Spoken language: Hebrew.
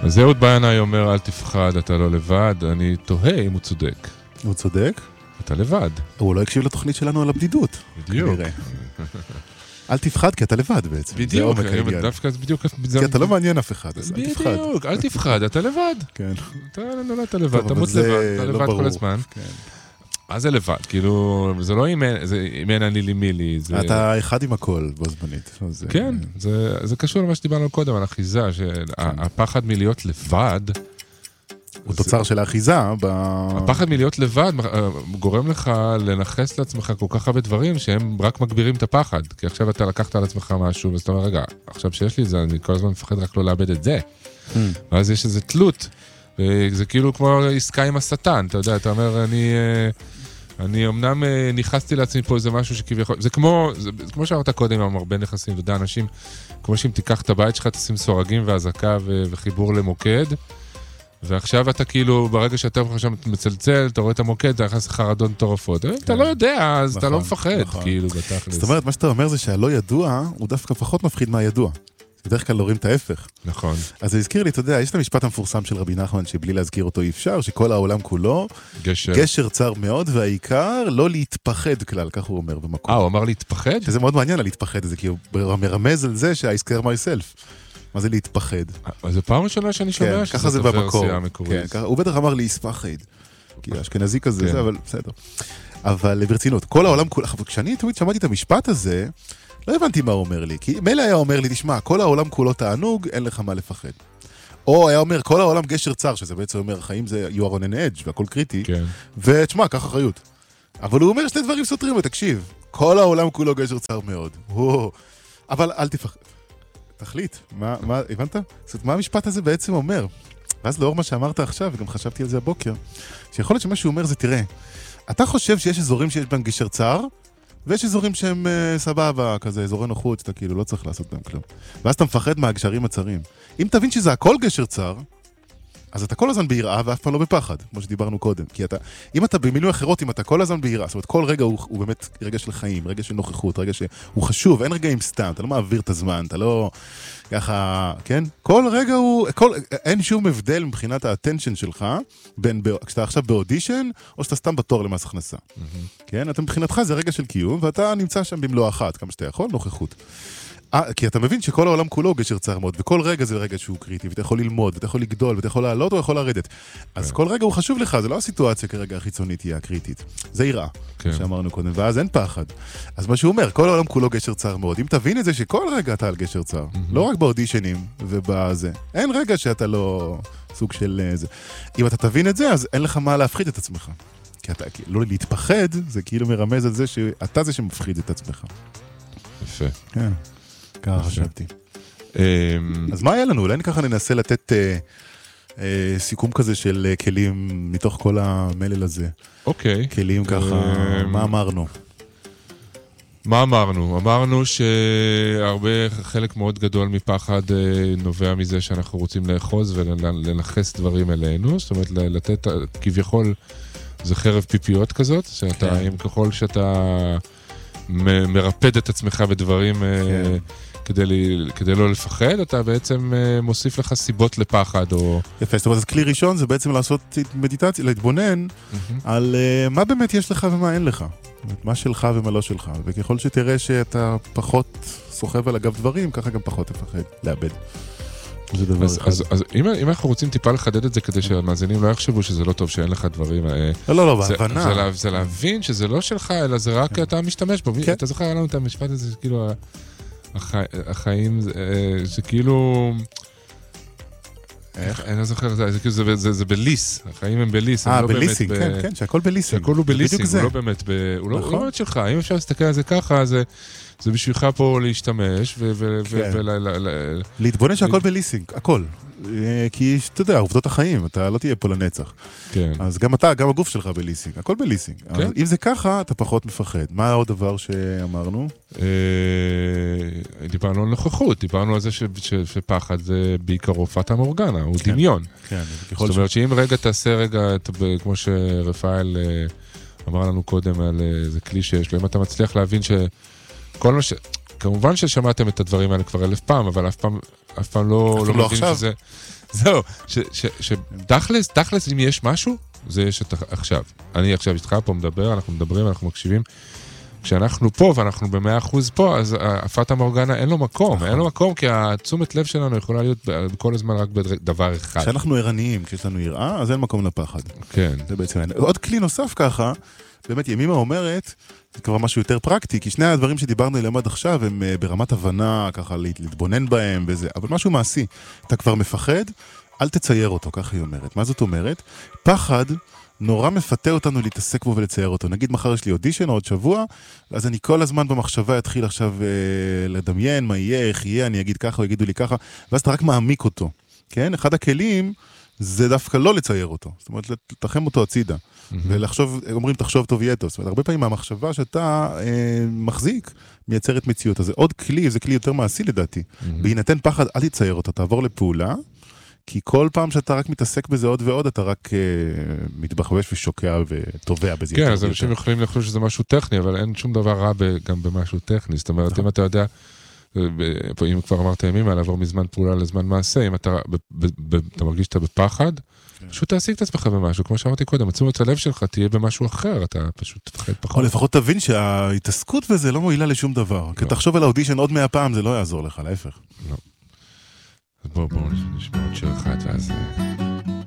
אז אהוד בינאי אומר, אל תפחד, אתה לא לבד. אני תוהה אם הוא צודק. הוא צודק? אתה לבד. הוא לא הקשיב לתוכנית שלנו על הבדידות. בדיוק. אל תפחד, כי אתה לבד בעצם. בדיוק, דווקא זה בדיוק. כי אתה לא מעניין אף אחד, אז אל תפחד. בדיוק, אל תפחד, אתה לבד. כן. אתה נולדת לבד, אתה מות לבד, אתה לבד כל הזמן. אז זה לבד, כאילו, זה לא אם אין אני לי מי לי. אתה אחד עם הכל בו זמנית. כן, זה קשור למה שדיברנו קודם, על אחיזה, שהפחד מלהיות לבד, הוא תוצר של האחיזה. הפחד מלהיות לבד גורם לך לנחס לעצמך כל כך הרבה דברים שהם רק מגבירים את הפחד. כי עכשיו אתה לקחת על עצמך משהו, ואתה אומר, רגע, עכשיו שיש לי את זה, אני כל הזמן מפחד רק לא לאבד את זה. ואז יש איזו תלות, וזה כאילו כמו עסקה עם השטן, אתה יודע, אתה אומר, אני אמנם נכנסתי לעצמי פה איזה משהו שכביכול, זה כמו שאמרת קודם עם הרבה נכסים, אתה יודע, אנשים, כמו שאם תיקח את הבית שלך, תשים סורגים והזקה וחיבור למוקד, ועכשיו אתה כאילו, ברגע שאתה עכשיו מצלצל, אתה רואה את המוקד, אתה נכנס לחרדות מטורפות. אתה לא יודע, אז אתה לא מפחד, כאילו, בתכלס. זאת אומרת, מה שאתה אומר זה שהלא ידוע, הוא דווקא פחות מפחיד מהידוע. בדרך כלל להורים את ההפך. נכון. אז זה הזכיר לי, אתה יודע, יש את המשפט המפורסם של רבי נחמן, שבלי להזכיר אותו אי אפשר, שכל העולם כולו, גשר צר מאוד, והעיקר לא להתפחד כלל, כך הוא אומר במקום. הוא אמר להתפחד? שזה מאוד מעניין על להתפחד, זה כי הוא מרמז על זה I scare myself. מה זה להתפחד? אז זו פעם ראשונה שאני שומע שזאת הוורסיה המקורית. הוא בטח אמר להספחד, כי אשכנזי כזה, זה, אבל בסדר. אבל ברצינות, כל העולם כולו, כשאני תמיד שמעתי את המשפט הזה, לא הבנתי מה הוא אומר לי, כי מילא היה אומר לי, תשמע, כל העולם כולו תענוג, אין לך מה לפחד. או היה אומר, כל העולם גשר צר, שזה בעצם אומר, חיים זה you are on an edge, והכל קריטי, ותשמע, קח אחריות. אבל הוא אומר שני דברים סותרים, ותקשיב, כל העולם כולו גשר צר מאוד. אבל אל תפחד. תחליט, הבנת? זאת אומרת, מה המשפט הזה בעצם אומר? ואז לאור מה שאמרת עכשיו, וגם חשבתי על זה הבוקר, שיכול להיות שמה שהוא אומר זה, תראה, אתה חושב שיש אזורים שיש בהם גשר צר, ויש אזורים שהם סבבה, כזה אזורי נוחות, אתה כאילו לא צריך לעשות בהם כלום. ואז אתה מפחד מהגשרים הצרים. אם תבין שזה הכל גשר צר, אז אתה כל הזמן ביראה ואף פעם לא בפחד, כמו שדיברנו קודם. כי אם אתה במילים אחרות, אם אתה כל הזמן ביראה, זאת אומרת, כל רגע הוא באמת רגע של חיים, רגע של נוכחות, רגע שהוא חשוב, אין רגעים סתם, אתה לא מעביר את הזמן, אתה לא ככה, כן? כל רגע אין שום הבדל מבחינת האטנשן שלך, כשאתה עכשיו באודישן, או שאתה סתם בתור למס הכנסה. כן? אתה מבחינתך זה רגע של קיום, ואתה נמצא שם במלוא אחת, כמה שאתה יכול, נוכחות. כי אתה מבין שכל העולם כולו גשר צר מאוד, וכל רגע זה רגע שהוא קריטי, ואתה יכול ללמוד, ואתה יכול לגדול, ואתה יכול לעלות, או יכול לרדת. אז כל רגע הוא חשוב לך, זה לא הסיטואציה כרגע החיצונית היא הקריטית. זה יראה, שאמרנו קודם, ואז אין פחד. אז מה שהוא אומר, כל העולם כולו גשר צר מאוד. אם תבין את זה שכל רגע אתה על גשר צר, לא רק באודישנים ובזה, אין רגע שאתה לא סוג של זה. אם אתה תבין את זה, אז אין לך מה להפחיד את עצמך. כי אתה, לא להתפחד, זה כאילו מרמז על זה שאתה זה שמפחיד את עצמך. יפה. כן. ככה חשבתי. אז מה היה לנו? אולי ככה ננסה לתת סיכום כזה של כלים מתוך כל המלל הזה. אוקיי. כלים ככה, מה אמרנו? מה אמרנו? אמרנו חלק מאוד גדול מפחד נובע מזה שאנחנו רוצים לאחוז ולנחס דברים אלינו, זאת אומרת לתת כביכול זה חרב פיפיות כזאת, שאתה, אם ככל שאתה מרפד את עצמך בדברים כדי לא לפחד, אתה בעצם מוסיף לך סיבות לפחד. יפה, זאת אומרת, כלי ראשון זה בעצם לעשות מדיטציה, להתבונן על מה באמת יש לך ומה אין לך. מה שלך ומה לא שלך. וככל שתראה שאתה פחות סוחב על אגב דברים, ככה גם פחות תפחד לאבד. זה דבר אחד. אז אם אנחנו רוצים טיפה לחדד את זה כדי שהמאזינים לא יחשבו שזה לא טוב שאין לך דברים, לא, בהבנה. זה להבין שזה לא שלך, אלא זה רק אתה משתמש בו. אתה זוכר לנו את המשפט הזה, שכאילו החיים, זה כאילו... אני לא זוכר, זה בליס, החיים הם בליס. בליסינג, כן, שהכל בליסינג. שהכל הוא בליסינג, הוא לא באמת, הוא לא באמת שלך. אם אפשר להסתכל על זה ככה, זה בשבילך פה להשתמש, להתבונן שהכל בליסינג, הכל. כי אתה יודע, עובדות החיים, אתה לא תהיה פה לנצח. אז גם אתה, גם הגוף שלך בליסינג, הכל בליסינג. אם זה ככה, אתה פחות מפחד. מה עוד דבר שאמרנו? דיברנו על נוכחות, דיברנו על זה שפחד זה בעיקרו פאטה מורגנה, הוא דמיון. זאת אומרת שאם רגע תעשה רגע, כמו שרפאל אמר לנו קודם על איזה כלי שיש לו, אם אתה מצליח להבין שכל מה כמובן ששמעתם את הדברים האלה כבר 1000 פעם, אבל אף פעם לא מבין שזה... זהו, תכלס, אם יש משהו, זה יש עכשיו. אני עכשיו איתך פה מדבר, אנחנו מדברים, אנחנו מקשיבים. כשאנחנו פה, ואנחנו ב100% פה, אז הפאטה מורגנה אין לו מקום. אין לו מקום, כי התשומת לב שלנו יכולה להיות כל הזמן רק בדבר אחד. כשאנחנו ערניים, כשיש לנו יראה, אז אין מקום לפחד. כן. זה בעצם... עוד כלי נוסף ככה, באמת ימימה אומרת, זה כבר משהו יותר פרקטי, כי שני הדברים שדיברנו עליהם עד עכשיו, הם ברמת הבנה, ככה להתבונן בהם וזה, אבל משהו מעשי. אתה כבר מפחד, אל תצייר אותו, ככה היא אומרת. מה זאת אומרת? פחד נורא מפתה אותנו להתעסק בו ולצייר אותו. נגיד מחר יש לי אודישן או עוד שבוע, אז אני כל הזמן במחשבה אתחיל עכשיו לדמיין מה יהיה, איך יהיה, אני אגיד ככה או יגידו לי ככה, ואז אתה רק מעמיק אותו. כן? אחד הכלים זה דווקא לא לצייר אותו. זאת אומרת, לתחם אותו הצידה. ולחשוב, אומרים תחשוב טוב יהיה טוב. זאת אומרת, הרבה פעמים המחשבה שאתה מחזיק מייצרת מציאות. אז זה עוד כלי, זה כלי יותר מעשי לדעתי. בהינתן פחד, אל תצייר אותו, תעבור לפעולה, כי כל פעם שאתה רק מתעסק בזה עוד ועוד, אתה רק מתבחבש ושוקע וטובע בזה. כן, אז אנשים יכולים לחשוב שזה משהו טכני, אבל אין שום דבר רע גם במשהו טכני. זאת אומרת, אם אתה יודע, אם כבר אמרת ימימה, לעבור מזמן פעולה לזמן מעשה, אם אתה מרגיש שאתה בפחד, פשוט תעסיק את עצמך במשהו, כמו שאמרתי קודם, תשומת הלב שלך תהיה במשהו אחר, אתה פשוט תפחד פחות. או לפחות תבין שההתעסקות בזה לא מועילה לשום דבר. כי תחשוב על האודישן עוד 100 פעם, זה לא יעזור לך, להפך. לא. אז בואו נשמע עוד שיר אחד, ואז...